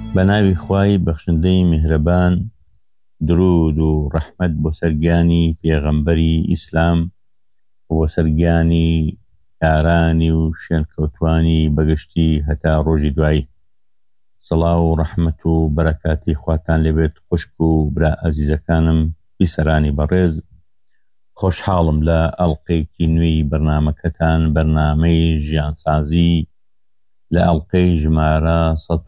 بەناوی خوای بەخشندەی میهرەبان، درود و ڕەحمەت بۆ سەرگیانی پێغەمبەری ئیسلام و بۆ سەرگیانی یارانی و شوێنکەوتوانی بەگشتی هەتا ڕۆژی دوایی. سەڵاو و ڕەحمەت و بەرەکاتی خواتان لێبێت خوشک و برا ئەزیزەکانم بیسەرانی بەڕێز. خۆشحاڵم لە ئەڵقەیەکی نوێی بەرنامەکەتان، بەرنامەی ژیانسازی، لە ئەڵقەی ژمارە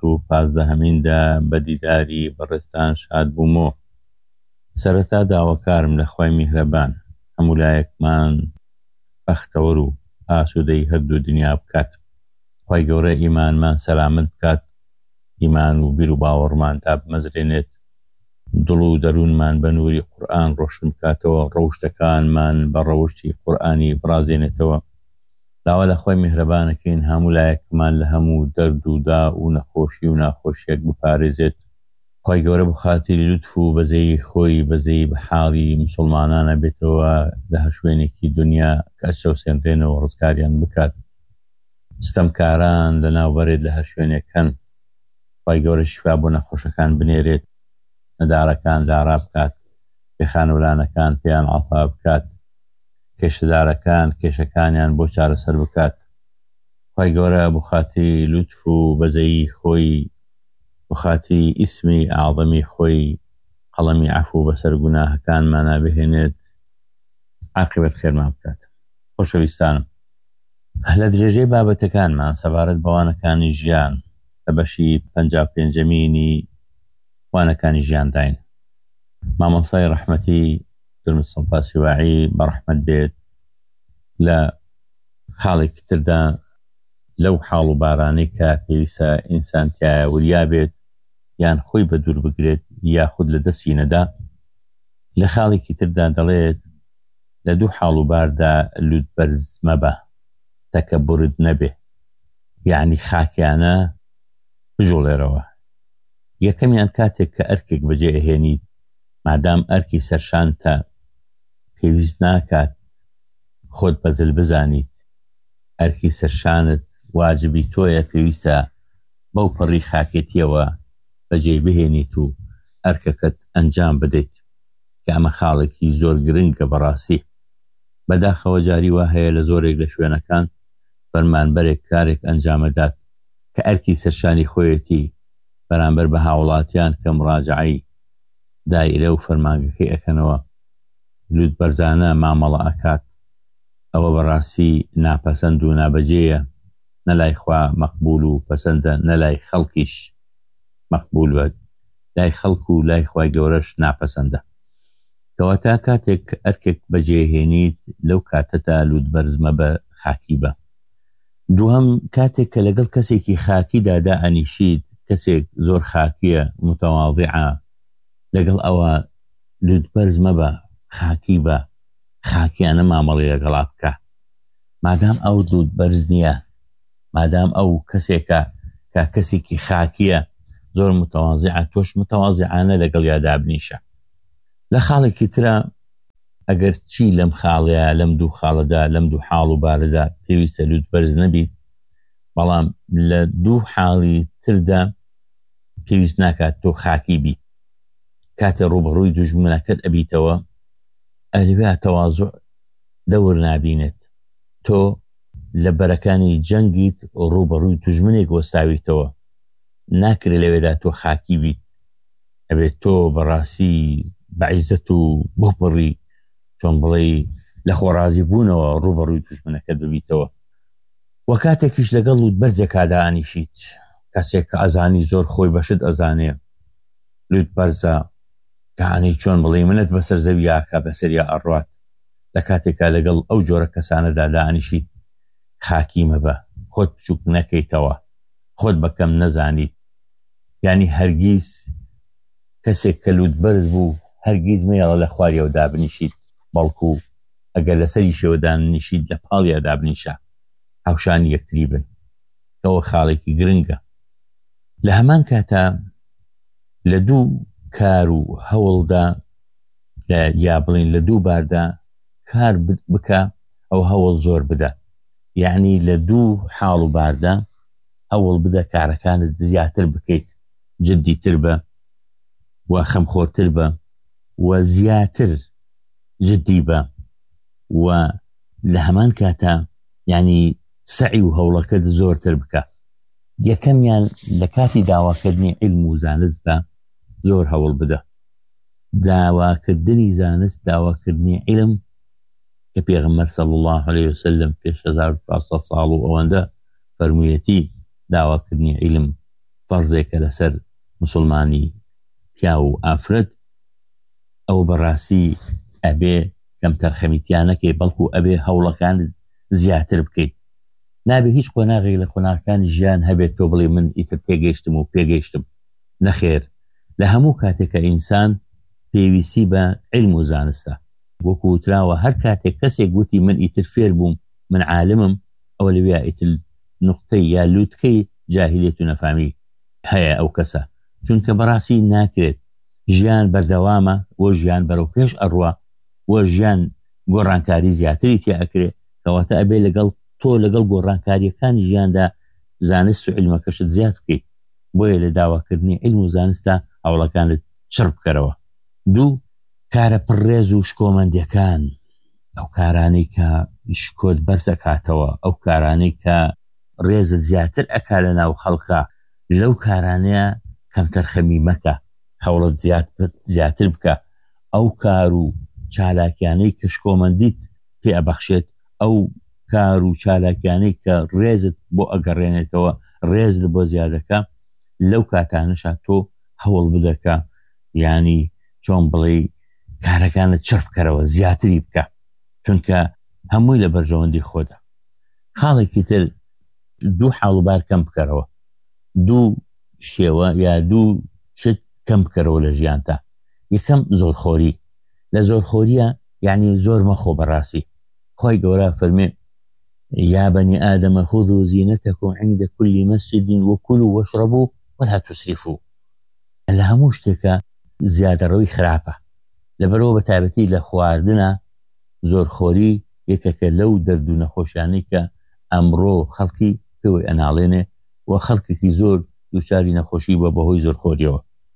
115دا بە دیداری بەڕێزتان شاد بوومەوە. سەرەتا داواکارم لە خوای میهرەبان هەموو لایەکمان بەختەوەر و ئاسوودەی هەردوو دنیا بکات. خوای گەورە ئیمانمان سەلامت بکات، ئیمان و بیر و باوەڕمان تا بمەزرێنێت، دڵ و دەروونمان بە نووری قورئان ڕۆشن بکاتەوە، ڕەوشتەکانمان بە ڕەوشتی قورئانی بڕازێنێتەوە. داوا لە خوای میهرەبانەکەین هەموو لایەکمان لە هەموو دەرد و دا و نەخۆشی و ناخۆشیەک بپارێزێت. خوای گەورە بە خاتری لوتف و بەزەی خۆی بەزەی بە حاڵی مسلمانانە بێتەوە لە هەر شوێنێکی دنیا کە ئەچەوسێنرێنەوە ڕزگاریان بکات. ستەمکاران لە ناوبەرێت لە هەر شوێنێکەن، خوای گەورە شیفا بۆ نەخۆشەکان بنێرێت، نەدارەکان دارا بکات، پێخانەولانەکان پێیان عەفا بکات، کێشەدارەکان کێشەکانیان بۆ چارەسەر بکات. خوای گەورە بۆ خاتری لوتف و بەزەی خۆی، بۆ خاتری ئیسمی ئاعظەمی خۆی قەڵەمی عەفو بەسەر گوناهەکانمانە بهێنێت، عاقبەت خێرمان بکات. خۆشەویستانم، لە درێژەی بابەتەکانمان سەبارەت بەوانەکانی ژیان لە بەشی 55مینی وانەکانی ژیانداین. مامۆستای ڕەحمەتی دکتۆر سیواعی بەڕەحمەت بێت لە خاڵێکی تردا لەو حاڵ و بارانەی کە پێویستە ئینسان تایە وریا بێت یان خۆی بە دوور بگرێت یاخود لە دەستی نەدا، لە خاڵێکی تردا دەڵێت لە دوو حاڵ و باردا لووتبەرز مەبە، تەکەببرت نەبێ، یعنی خاکیانە بژۆڵێرەوە. یەکەمیان کاتێک کە ئەرکێک بەجێ ئەهێنیت، مادام ئەرکی سەرشانتە پێویست ناکات خۆت بەزل بزانیت، ئەرکی سەرشانت واجبی تۆیە، پێویستە بەو پەڕی خاکێتیەوە بەجێ بهێنیت و ئەرکەکەت ئەنجام بدەیت، کە ئەمە خاڵێکی زۆر گرنگە بەڕاستی. بەداخەوە جاری وا هەیە لە زۆرێک لە شوێنەکان فەرمانبەرێک کارێک ئەنجامەدات کە ئەرکی سەرشانی خۆیەتی بەرامبەر بە هاوڵاتیان کە مراجعەی دایرە و فەرمانگەکەی ئەکەنەوە لووتبەرزانە مامەڵە ئەکات. ئەوە بەڕاستی ناپەسەند و نابەجێیە، نەلای خوا مەقبول و پەسەندە، نەلای خەڵکیش مەقبول بێت، لای خەڵک و لای خوای گەورەش ناپەسەندە. کەواتە کاتێک ئەرکێک بەجێهێنیت لەو کاتەدا لووتبەرز مەبە، خاکی بە. دووهەم، کاتێک کە لەگەڵ کەسێکی خاکیدا دائەنیشیت، کەسێک زۆر خاکیە متەواضعە، لەگەڵ ئەوە لووتبەرز مەبە، خاکی بە، خاکیانە مامەڵی لەگەڵا بکە. مادام ئەو لووتبەرز نییە، مادام ئەو کەسێکە کە کەسێکی خاکیە زۆر متەواضعە، تۆش متەواضعانە لەگەڵ یادا بنیشە. لە خاڵێکی ترە ئەگەر چی لەم خاڵەیە، لەم دوو خاڵەدا، لەم دوو حاڵ و بارەدا پێویستە لووتبەرز نەبیت، بەڵام لە دوو حاڵی تردا پێویست ناکات تۆ خاکی بیت. کاتە ڕوبەڕووی دوژمنەکەت ئەبیتەوە، ئەلویا تەواضع دەور نابینێت، تۆ لە بەرەکانی جەنگیت ڕوبەڕووی دوژمنێک وەستاویتەوە، ناکرێت لەوێدا تۆ خاکی بیت، ئەبێت تۆ بەڕاستی بەعیزەت و بۆپڕی چۆن بڵێ لە خۆڕازی بوونەوە ڕوبەڕووی دوژمنەکەت ببیتەوە. وە کاتێکیش لەگەڵ لووتبەرزێکا دائەنیشیت، کەسێک کە ئەزانی زۆر خۆی بەشت ئەزانێ، لووتبەرزە، کەهانەی چۆن بڵێ منت بەسەر زەویە کە بەسەریا ئەڕوات، لە کاتێکا لەگەڵ ئەو جۆرە کەسانەدا دائەنیشیت، خاکی مەبە، خۆت بچووک نەکەیتەوە، خۆت بەکەم نەزانیت. یعنی هەرگیز کەسێک کە لووتبەرز بوو هەرگیز مەیەڵە لە خواریەوەدا بنیشیت، بەڵکو ئەگەر لەسەری شێوەدا نشیت لە پاڵیادا بنیشە، هاوشانی یەکتری بن. ئەوە خاڵێکی گرنگە. لە هەمان کاتە لە دوو کار و هەوڵدا، یا بڵین لە دوو باردا کار بکە، ئەو هەوڵ زۆر بدە. یعنی لە دوو حاڵ و باردا هەوڵ بدە کارەکانت زیاتر بکەیت، جدی تر بە و خەمخۆرتر بە و زیاتر جدی بە و لە هەمان کاتە یعنی سعی و هەوڵەکەت زۆرتر بکە. یەکەمیان لە کاتی داواکردنی علم و زانستدا زۆر هەوڵ بدە. داواکردنی زانست داواکردنی علم کە پێغەمبەر صلی الله عليه وسلم پێش 1400 ساڵ و ئەوەندە فەرموویەتی داواکردنی علم فەرزێکە لەسەر مسلمانی پیا و ئافرەت، ئەو بەڕاستی ئەبێ کەم تەرخەمیتیانەکەی بەڵکو ئەبێ هەوڵەکان زیاتر بکەیت. نابێ هیچ قۆناغی لە قۆناغەکانی ژیان هەبێت تۆ بڵێ من ئیتر تێگەیشتم و پێگەیشتم. نەخێر، لە هەموو کاتێکە ئینسان پێویستی بە علم و زانستە. وەکو وتراوە هەر کاتێک کەسێک گوتی من ئیتر فێر بووم، من عالمم، ئەوە لەوێ ئیتر نقطەی یا لووتکەی جاهلیەت و نەفامی هەیە ئەو کەسە، چونکە بەڕاستی ناکرێت. ژیان بەردەوامە، وە ژیان بەرەو پێش ئەڕوا، وە ژیان گۆڕانکاری زیاتری تێ ئەکرێت، کەواتە ئەبێ لەگەڵ تۆ لەگەڵ گۆڕانکاریەکانی ژیاندا زانست و علمەکەشت زیاد بکەیت. بۆیە لە داواکردنی علم و زانستە هەوڵەکانت چڕ بکەرەوە. دوو، کارە پڕێز و شکۆمەندیەکان، ئەو کارانەی کە شکۆت بەرزەکاتەوە، ئەو کارانەی کە ڕێزت زیاتر ئەکا لە ناو خەڵکە، لەو کارانەیە کەم تەرخەمی مەکە، هەوڵت زیاتر بکە. ئەو کار و چالاکیانەی کە شکۆمەندیت پێ ئەبەخشێت، ئەو کار و چالاکیانەی کە ڕێزت بۆ ئەگەڕێنێتەوە، ڕێزت بۆ زیادەکە، لەو کاتانەشە تۆ هەوڵ بدەکە، ینی چۆن بڵێ کارەکانت چڕ بکەرەوە، زیاتری بکە، چونکە هەمووی لە بەرژەوەندی خۆدا. خاڵێکی تر، دوو حاڵوبار کەم بکەرەوە، دوو شێوە یا دوو شت کەم بکەرەوە لە ژیانتا. یەکەم زۆرخۆری. لە زۆرخۆریە یعنی زۆر مەخۆ بەڕاستی. خۆی گەورە فەرمێ یا بەنی ئادەمە خودوا زینەتەکم عند كل مسجد وكلوا واشربوا ولا تسرفوا. لە هەموو شتێکە زیادەڕەوی خراپە، لەبەرەوە بە تایبەتی لە خواردنە زۆرخۆری یەکێکە لەو دەرد و نەخۆشیانەی کە ئەمڕۆ خەڵکی پێوەی ئەناڵێنێ و خەڵکێکی زۆر دووچاری نەخۆشی بە بەهۆی زۆرخۆریەوە.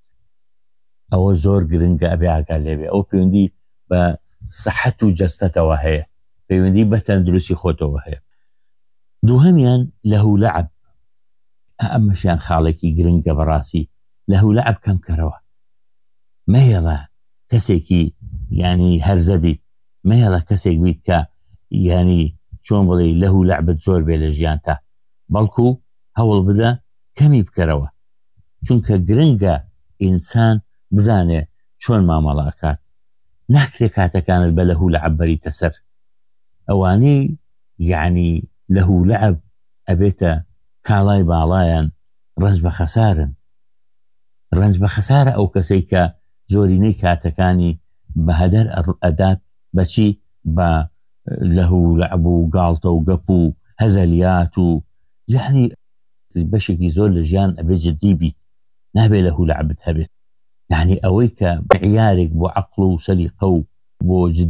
ئەوە زۆر گرنگە، ئەبێ ئاگا لێبێ. ئەو پەیوەندی بە سەحەت و جەستەتەوە هەیە، پەیوەندی بە تەندروستی خۆتەوە هەیە. دووهەمیان لەهو لەعب. ئەمەشیان خاڵێکی گرنگە بەڕاستی. لەهو لەعب کەم کەرەوە. مەهێڵە کەسێکی ینی هەرزە بیت، مەهێڵە کەسێک بیت کە ینی چۆن بڵێ لەهو لەعبت زۆر بێ لە ژیانتا، بەڵکو هەوڵ بدە کەمی بکەرەوە، چونکە گرنگە ئینسان بزانێ چۆن مامەڵاکات. ناکرێ کاتەکانت بە لەهو لەعب بەریتە سەر. ئەوانەی یعنی لەهو لەعب ئەبێتە کاڵای باڵایان، ڕەنج بە خەسارن. ڕەنج بە خەسارە ئەو کەسەی کە زۆرینەی کاتەکانی بە هەدەر ئەدات بەچی بە لەهو لەعب و گاڵتە و گەپ و هەزەلیات و یعنی بەشێکی زۆر لە ژیان ئەبێ جدی بیت، نابێ لەهو لەعبت هەبێت. یعنی ئەوەی کە معیارێک بۆ عەقڵ و سەلیقە و بۆ